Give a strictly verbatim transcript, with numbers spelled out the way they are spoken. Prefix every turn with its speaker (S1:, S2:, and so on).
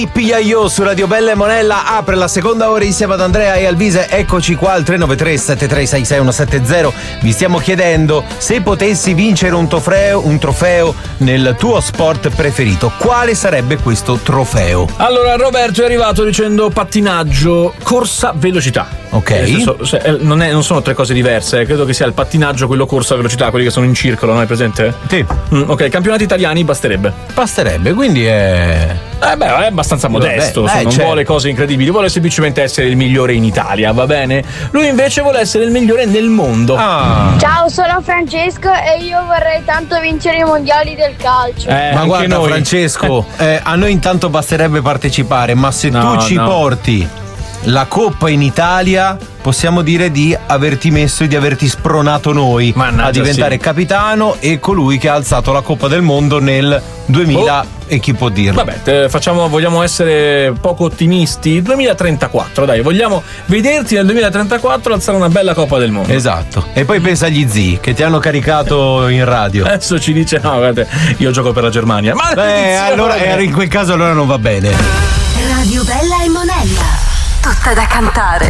S1: Pigliaio su Radio Bella e Monella apre la seconda ora insieme ad Andrea e Alvise. Eccoci qua al tre nove tre sette tre sei sei uno sette zero. Vi stiamo chiedendo se potessi vincere un trofeo, un trofeo nel tuo sport preferito, quale sarebbe questo trofeo?
S2: Allora Roberto è arrivato dicendo pattinaggio, corsa, velocità.
S1: Ok.
S2: Nel senso, se, non, è, non sono tre cose diverse, eh. Credo che sia il pattinaggio, quello corsa, velocità, quelli che sono in circolo, no? Hai presente?
S1: Sì.
S2: Mm, ok, campionati italiani basterebbe.
S1: Basterebbe, quindi è...
S2: Eh beh, è abbastanza modesto,
S1: Vabbè,
S2: se
S1: eh,
S2: non
S1: certo.
S2: vuole cose incredibili, vuole semplicemente essere il migliore in Italia, va bene? Lui invece vuole essere il migliore nel mondo.
S1: Ah.
S3: Ciao, sono Francesco e io vorrei tanto vincere i mondiali del calcio.
S2: Eh,
S1: Ma
S2: anche
S1: guarda
S2: noi.
S1: Francesco, eh, a noi intanto basterebbe partecipare, ma se
S2: No,
S1: tu ci
S2: no.
S1: porti la coppa in Italia, possiamo dire di averti messo e di averti spronato noi
S2: Mannaggia,
S1: a diventare
S2: sì.
S1: capitano e colui che ha alzato la Coppa del Mondo nel duemila
S2: Oh.
S1: e chi può dirlo.
S2: Vabbè, te- facciamo, vogliamo essere poco ottimisti. duemilatrentaquattro, dai, vogliamo vederti nel duemilatrentaquattro alzare una bella Coppa del Mondo.
S1: Esatto. E poi pensa agli zii che ti hanno caricato in radio.
S2: Adesso ci dice, no, guardate, io gioco per la Germania. Ma
S1: Beh, allora eh, in quel caso allora non va bene.
S4: Radio Bella e Monella. Tutta da cantare.